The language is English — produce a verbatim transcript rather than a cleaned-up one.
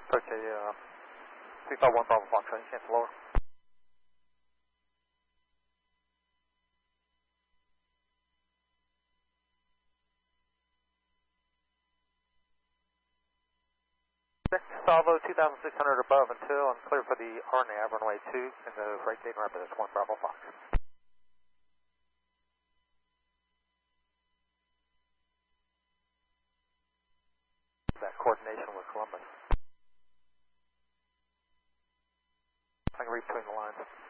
Okay, uh, three five one Bravo Fox, right? Chance lower. Salvo two thousand six hundred above until and clear for the R NAV runway two in the right gate rapid. That's one Bravo Fox. That coordination with Columbus. I can read between the lines.